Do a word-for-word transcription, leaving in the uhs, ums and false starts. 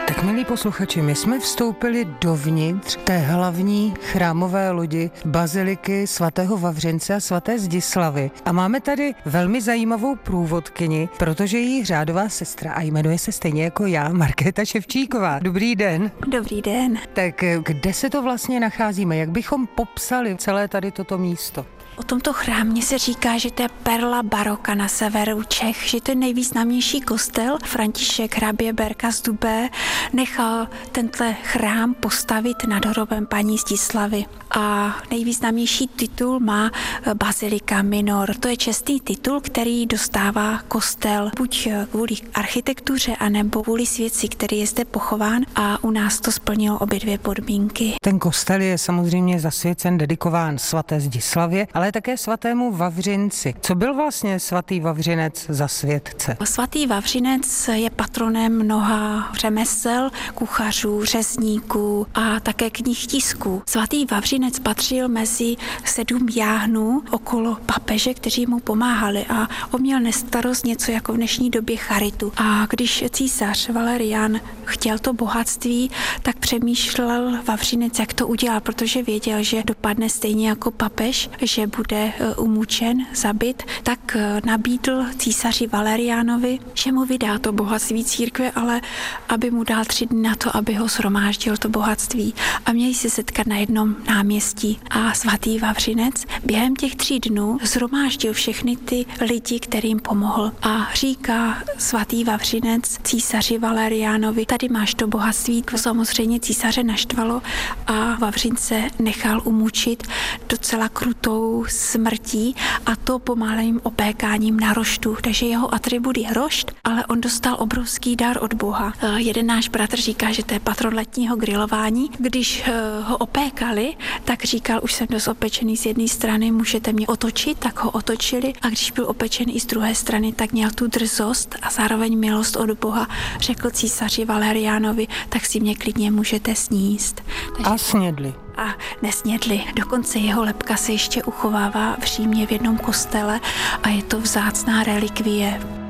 Tak milí posluchači, my jsme vstoupili dovnitř té hlavní chrámové lodi baziliky svatého Vavřince a svaté Zdislavy a máme tady velmi zajímavou průvodkyni, protože jí řádová sestra a jmenuje se stejně jako já, Markéta Ševčíková. Dobrý den. Dobrý den. Tak kde se to vlastně nacházíme? Jak bychom popsali celé tady toto místo? O tomto chrámě se říká, že to je perla baroka na severu Čech, že to je nejvýznamnější kostel. František hrabě Berka z Dubé nechal tenhle chrám postavit nad hrobem paní Zdislavy. A nejvýznamnější titul má Bazilika Minor. To je čestný titul, který dostává kostel buď kvůli architektuře, anebo kvůli světci, který je zde pochován, a u nás to splnilo obě dvě podmínky. Ten kostel je samozřejmě zasvěcen, dedikován svaté Zdislavě, ale také svatému Vavřinci. Co byl vlastně svatý Vavřinec za světce? Svatý Vavřinec je patronem mnoha řemesel, kuchařů, řezníků a také knihtisků. Svatý Vavřinec patřil mezi sedm jáhnů okolo papeže, kteří mu pomáhali, a on měl nestarost něco jako v dnešní době charitu. A když císař Valerian chtěl to bohatství, tak přemýšlel Vavřinec, jak to udělal, protože věděl, že dopadne stejně jako papež, že bude umučen, zabit, tak nabídl císaři Valerianovi, že mu vydá to bohatství církve, ale aby mu dal tři dny na to, aby ho shromáždil to bohatství. A měli se setkat na jednom náměstí. A svatý Vavřinec během těch tří dnů shromáždil všechny ty lidi, kterým pomohl. A říká svatý Vavřinec císaři Valerianovi: tady máš to bohatství. Samozřejmě císaře naštvalo a Vavřince nechal umučit docela krutou smrtí, a to pomalým opékáním na roštu. Takže jeho atribut je rošt, ale on dostal obrovský dar od Boha. Jeden náš bratr říká, že to je patron letního grilování. Když ho opékali, tak říkal: už jsem dost opečený z jedné strany, můžete mě otočit, tak ho otočili, a když byl opečený i z druhé strany, tak měl tu drzost a zároveň milost od Boha. Řekl císaři Valerianovi: tak si mě klidně můžete sníst. Takže... A snědli. A nesnědli. Dokonce jeho lebka se ještě uchovává v Římě v jednom kostele a je to vzácná relikvie.